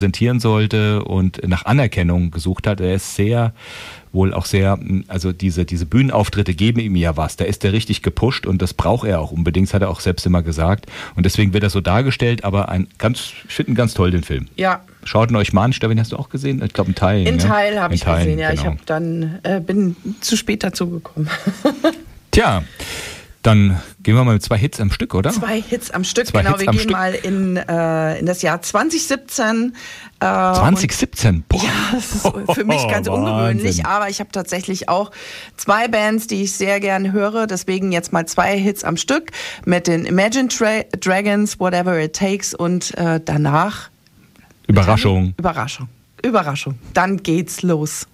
präsentieren sollte und nach Anerkennung gesucht hat. Er ist also diese Bühnenauftritte geben ihm ja was. Da ist er richtig gepusht und das braucht er auch unbedingt, das hat er auch selbst immer gesagt. Und deswegen wird er so dargestellt, aber ich finde ihn ganz toll, den Film. Ja. Schaut ihn euch mal an. Stefan, hast du auch gesehen? Ich glaube, in Teilen. In Teil habe ich gesehen, ja. Genau. Ich bin zu spät dazu gekommen. Tja, dann gehen wir mal mit 2 Hits am Stück, oder? 2 Hits am Stück, genau. Wir gehen mal in das Jahr 2017. 2017? Boah. Ja, das ist für mich ganz ungewöhnlich, Wahnsinn. aber ich habe tatsächlich auch 2 Bands, die ich sehr gern höre. Deswegen jetzt mal 2 Hits am Stück mit den Imagine Dragons, Whatever It Takes und danach... Überraschung. Überraschung. Dann geht's los.